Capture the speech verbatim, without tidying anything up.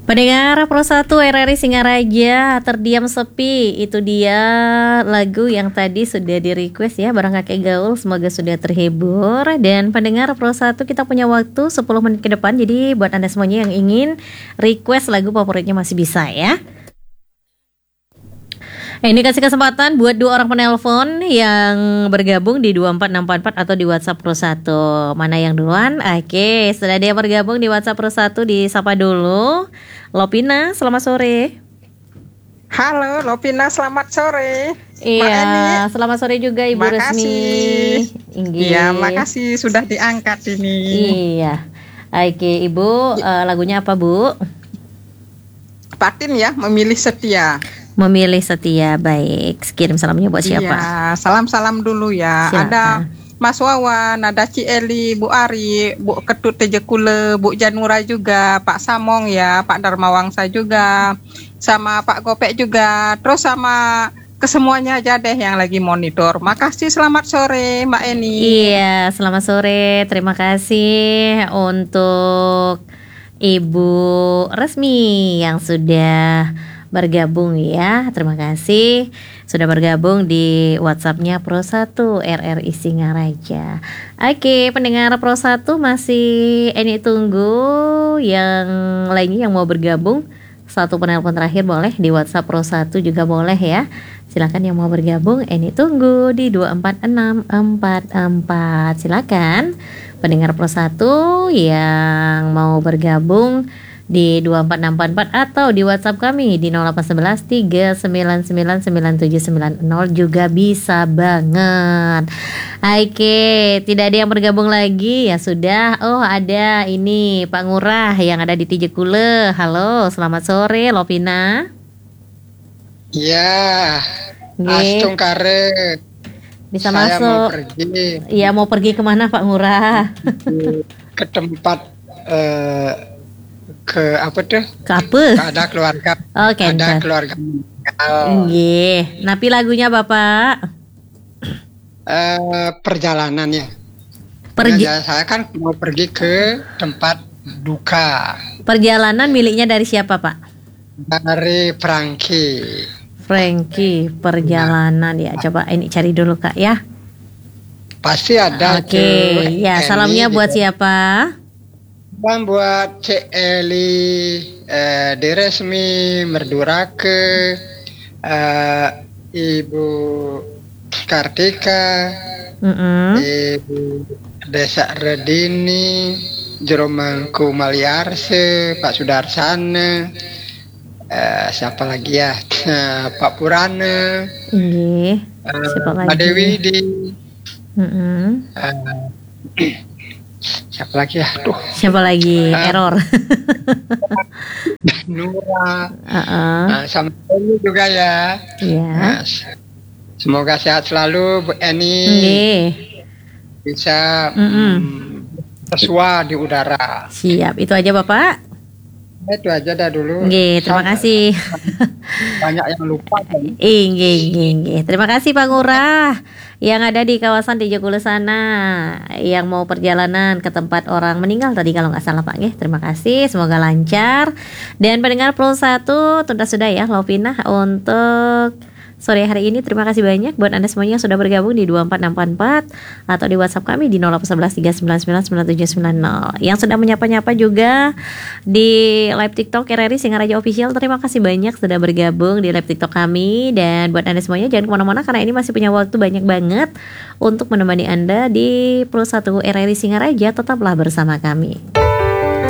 Pendengar Pro satu R R I Singaraja, terdiam sepi. Itu dia lagu yang tadi sudah di request ya bareng kakek gaul. Semoga sudah terhibur. Dan pendengar Pro satu, kita punya waktu sepuluh menit ke depan. Jadi buat Anda semuanya yang ingin request lagu favoritnya masih bisa ya. Eh, ini kasih kesempatan buat dua orang penelpon yang bergabung di dua empat enam empat empat atau di WhatsApp Pro satu. Mana yang duluan? Oke, sudah dia bergabung di WhatsApp Pro satu, disapa dulu. Lopina, selamat sore. Halo Lopina, selamat sore. Iya, selamat sore juga Ibu makasih. Resmi. Iya, makasih sudah diangkat ini. Iya. Oke, Ibu, uh, lagunya apa, Bu? Patin ya, memilih setia. Memilih setia, baik. Kirim salamnya buat siapa? Iya, salam-salam dulu ya. Siapa? Ada Mas Wawan, ada Ci Eli, Bu Ari, Bu Ketut Tejekule, Bu Janura juga, Pak Samong ya, Pak Darmawangsa juga, sama Pak Gopek juga, terus sama kesemuanya aja deh yang lagi monitor. Makasih, selamat sore Mbak Eni. Iya, selamat sore. Terima kasih untuk Ibu Resmi yang sudah bergabung ya. Terima kasih sudah bergabung di WhatsAppnya Pro satu R R I Singaraja. Oke, pendengar Pro satu masih ini tunggu yang lainnya yang mau bergabung. Satu penelpon terakhir boleh di WhatsApp Pro satu juga boleh ya. Silakan yang mau bergabung, ini tunggu di dua empat enam empat empat. Silakan pendengar Pro satu yang mau bergabung di dua empat enam empat empat atau di WhatsApp kami di nol delapan satu satu tiga sembilan sembilan sembilan tujuh sembilan nol juga bisa banget. Oke, tidak ada yang bergabung lagi ya sudah. Oh, ada ini Pak Ngurah yang ada di Tijekule. Halo, selamat sore Lopina. Iya. Astung karet. Bisa saya masuk. Mau pergi. Iya, mau pergi kemana Pak Ngurah? Ke tempat uh, ke apa tuh? Ke apa? Ada keluarga. Oh, okay, ada keluarga. Oh. Nggih. Napi lagunya Bapak? Uh, perjalanannya. Pergi. Perjalanan saya kan mau pergi ke tempat duka. Perjalanan miliknya dari siapa, Pak? Dari Franky. Franky, perjalanan ya. Coba ini cari dulu Kak ya. Pasti ada. Oke, okay. Ya salamnya buat siapa? Salam buat Cik Eli, eh, Diresmi, Merdurake, eh, Ibu Kartika, mm-hmm. Ibu Desa Redini, Jeromangku Maliarse, Pak Sudarsana, eh, siapa lagi ya, Pak Purana, Iya. Siapa eh, lagi? Pak Dewi di. Mm-hmm. Eh, Siapa lagi ya? Duh. Siapa lagi? Uh, Error. Nura. Uh-uh. Nah, sama Eni juga ya. Iya. Nah, semoga sehat selalu Bu Eni. Nggih. Bisa mm, bersua di udara. Siap. Itu aja Bapak. Itu aja dah dulu. Nggih, terima Sama, kasih. Banyak yang lupa kan. Nggih, nggih, nggih. Terima kasih Pak Ngurah yang ada di kawasan Tijekule sana, yang mau perjalanan ke tempat orang meninggal tadi kalau nggak salah Pak nggih. Terima kasih, semoga lancar. Dan pendengar Pro satu tuntas sudah ya Lopina untuk sore hari ini. Terima kasih banyak buat Anda semuanya yang sudah bergabung di dua empat enam empat empat atau di WhatsApp kami di nol delapan satu satu tiga sembilan sembilan sembilan tujuh sembilan nol. Yang sudah menyapa-nyapa juga di live TikTok R R I Singaraja Official. Terima kasih banyak sudah bergabung di live TikTok kami. Dan buat Anda semuanya jangan kemana-mana karena ini masih punya waktu banyak banget untuk menemani Anda di Pro satu R R I Singaraja. Tetaplah bersama kami.